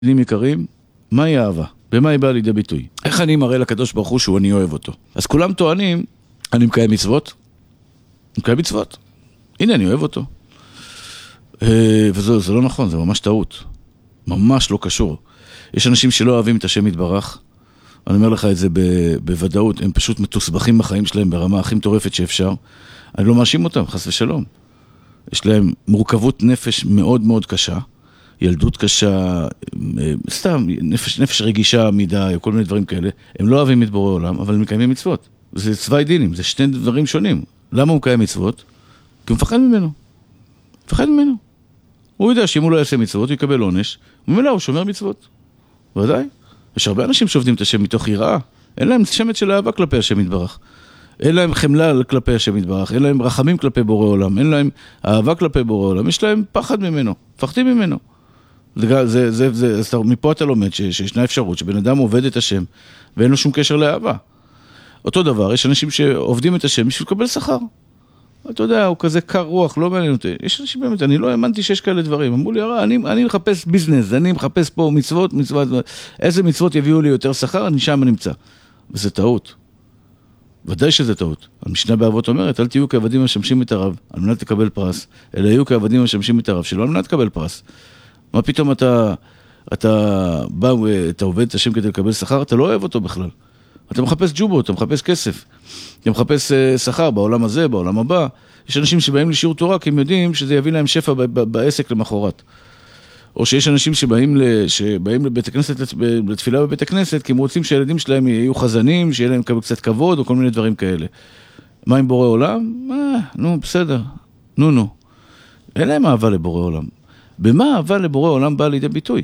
ילדים יקרים, מהי אהבה? במה היא באה לידי ביטוי? איך אני מראה לקדוש ברוך הוא שהוא אני אוהב אותו? אז כולם טוענים, אני מקיים מצוות. אני מקיים מצוות. הנה, אני אוהב אותו. וזה לא נכון, זה ממש טעות. ממש לא קשור. יש אנשים שלא אוהבים את השם יתברך. אני אומר לך את זה בוודאות. הם פשוט מתוסבכים בחיים שלהם ברמה הכי מטורפת שאפשר. אני לא מאשים אותם, חס ושלום. יש להם מורכבות נפש מאוד מאוד קשה. ילדות קשה, סתם, נפש רגישה מדי, או כל מיני דברים כאלה. הם לא אוהבים את בורא עולם, אבל הם מקיימים מצוות. זה צווי דינים, זה שני דברים שונים. למה הוא מקיים מצוות? כי הוא מפחד ממנו. מפחד ממנו. הוא יודע שאם הוא לא יעשה מצוות, הוא יקבל עונש. ומילא הוא שומר מצוות. ודאי. יש הרבה אנשים שעובדים את השם מתוך יראה. אין להם שמץ של אהבה כלפי השם יתברך. אין להם חמלה כלפי השם יתברך. אין להם רחמים כלפי בורא עולם. אין להם אהבה כלפי בורא עולם. יש להם פחד ממנו. מפחדים ממנו. מפה אתה לומד שישנה אפשרות שבן אדם עובד את השם ואין לו שום קשר לאהבה. אותו דבר, יש אנשים שעובדים את השם בשביל לקבל שכר. אתה יודע, הוא כזה קר רוח, לא מעניין אותי. יש אנשים באמת, אני לא האמנתי שיש כאלה דברים. אמרו לי, אני מחפש ביזנס, אני מחפש פה מצוות, איזה מצוות יביאו לי יותר שכר, אני שם נמצא. וזה טעות. ודאי שזה טעות. המשנה באבות אומרת, אל תהיו כעבדים המשמשים את הרב, על מנת לקבל פרס, אלא יהיו כעבדים המשמשים את הרב, שלא על מנת לקבל פרס. מה פתאום אתה בא, אתה עובד את השם כדי לקבל שכר, אתה לא אוהב אותו בכלל. אתה מחפש ג'ובות, אתה מחפש כסף. אתה מחפש שכר בעולם הזה, בעולם הבא. יש אנשים שבאים לשיעור תורה, כי הם יודעים שזה יביא להם שפע בעסק למחרת. או שיש אנשים שבאים לבית הכנסת, לתפילה בבית הכנסת, כי הם רוצים שהילדים שלהם יהיו חזנים, שיהיה להם קצת כבוד, או כל מיני דברים כאלה. מה עם בורא עולם? נו, בסדר. נו. אין להם אהבה לבורא עולם. במה אהבה לבורא עולם באה לידי ביטוי?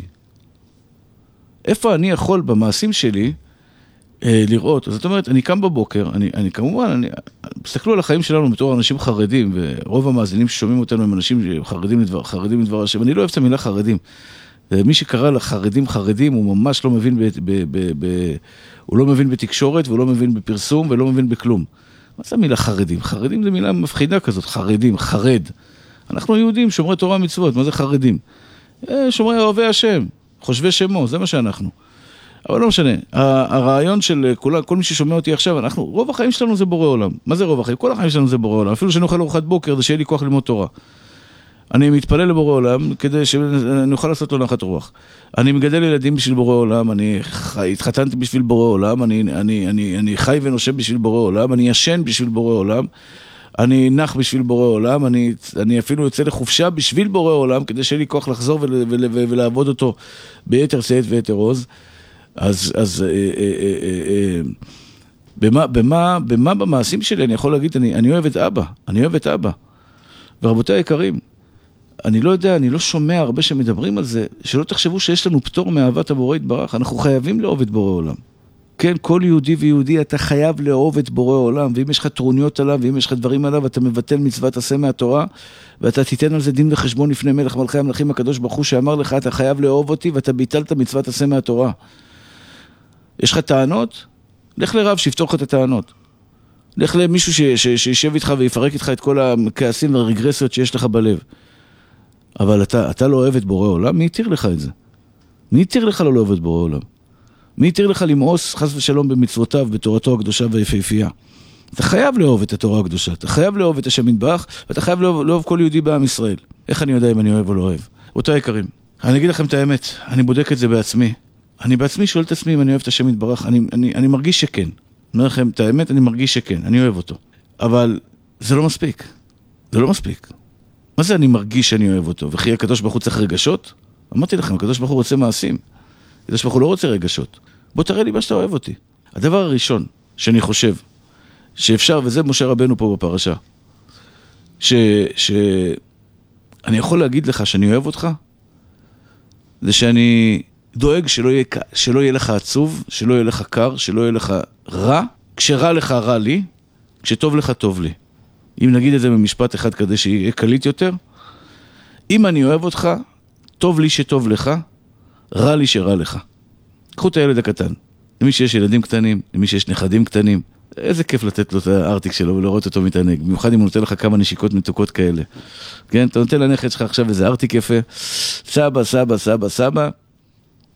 איפה אני יכול במעשים שלי לראות? זאת אומרת, אני קם בבוקר, אני כמובן, תסתכלו על החיים שלנו בתור אנשים חרדים, ורוב המאזינים ששומעים אותנו הם אנשים חרדים לדבר השם. אני לא אוהב את המילה חרדים. מי שקרא לחרדים חרדים, הוא ממש לא מבין, הוא לא מבין בתקשורת, והוא לא מבין בפרסום, ולא מבין בכלום. מה זה המילה חרדים? חרדים זה מילה מפחידה כזאת, חרדים, חרד. אנחנו יהודים, שומרי תורה מצוות, מה זה חרדים? שומרי אוהבי השם, חושבי שמו, זה מה שאנחנו. אבל לא משנה, הרעיון של כל מי ששומע אותי עכשיו, רוב החיים שלנו זה בורא עולם. מה זה רוב החיים? כל החיים שלנו זה בורא עולם. אפילו שאני אוכל ארוחת בוקר, זה שיהיה לי כוח ללמוד תורה. אני מתפלל לבורא עולם כדי שאני אוכל לעשות לו נחת רוח. אני מגדל ילדים בשביל בורא עולם, אני התחתנתי בשביל בורא עולם, אני חי ונושב בשביל בורא עולם, אני ישן בשביל בורא עולם. אני נח בשביל בורא עולם, אני אפילו יוצא לחופשה בשביל בורא עולם, כדי שיהיה לי כוח לחזור ולעבוד אותו ביתר שאת ויתר עוז. אז במה במעשים שלי אני יכול להגיד, אני אוהב את אבא, אני אוהב את אבא. ורבותי היקרים, אני לא יודע, אני לא שומע הרבה שמדברים על זה, שלא תחשבו שיש לנו פטור מאהבת הבורא יתברך, אנחנו חייבים לאהוב את בורא עולם. כן, כל יהודי ויהודי אתה חייב לאהוב את בורא עולם, ואם יש לך טרוניות עליו, ואם יש לך דברים עליו, אתה מבטל מצוות עשה מהתורה, ואתה תיתן על זה דין וחשבון לפני מלך מלכי המלכים הקדוש ברוך הוא, שאמר לך, אתה חייב לאהוב אותי, ואתה ביטלת מצוות עשה מהתורה. יש לך טענות? לך לרב שיפתור לך את הטענות. לך למישהו שישב איתך ויפרק איתך את כל הכעסים והרגרסיות שיש לך בלב. אבל אתה לא אוהב את בורא עולם, מי יתיר לך את זה? מי יתיר לך לא לאהוב את בורא עולם? מי יתיר לך למאוס חס ושלום במצוותיו, בתורתו הקדושה והיפהפייה? אתה חייב לאהוב את התורה הקדושה, אתה חייב לאהוב את השם יתברך, ואתה חייב לאהוב כל יהודי בעם ישראל. איך אני יודע אם אני אוהב או לא אוהב? אותה יקרים, אני אגיד לכם את האמת, אני בודק את זה בעצמי. אני בעצמי שואל את עצמי אם אני אוהב את השם יתברך, אני מרגיש שכן. אני אומר לכם את האמת, אני מרגיש שכן, אני אוהב אותו. אבל זה לא מספיק. זה לא מספיק. מה זה אני מרגיש שאני אוהב אותו? וכי הקדוש ברוך הוא צריך רגשות? אמרתי לכם, הקדוש ברוך הוא רוצה מעשים. הקדוש ברוך הוא לא רוצה רגשות. בוא תראה לי מה שאתה אוהב אותי. הדבר הראשון שאני חושב שאפשר, וזה משה רבנו פה בפרשה, שאני יכול להגיד לך שאני אוהב אותך, זה שאני דואג שלא יהיה לך עצוב, שלא יהיה לך קר, שלא יהיה לך רע. כשרע לך רע לי, כשטוב לך טוב לי. אם נגיד את זה במשפט אחד כדי שיהיה קליט יותר, אם אני אוהב אותך, טוב לי שטוב לך, רע לי שרע לך. קחו את הילד הקטן, למי שיש ילדים קטנים, למי שיש נכדים קטנים, איזה כיף לתת לו את הארטיק שלו ולראות אותו מתענג, במיוחד אם הוא נותן לך כמה נשיקות מתוקות כאלה. כן, אתה נותן לנכד שלך עכשיו איזה ארטיק יפה, סבא, סבא, סבא, סבא,